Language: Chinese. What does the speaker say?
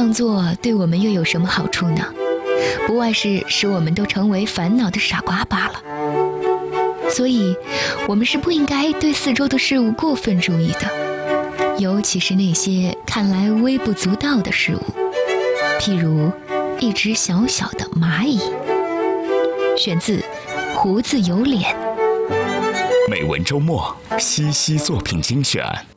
样做对我们又有什么好处呢？不外是使我们都成为烦恼的傻瓜罢了。所以，我们是不应该对四周的事物过分注意的，尤其是那些看来微不足道的事物，譬如一只小小的蚂蚁。选自《胡子有脸》。 美文周末，西西作品精选。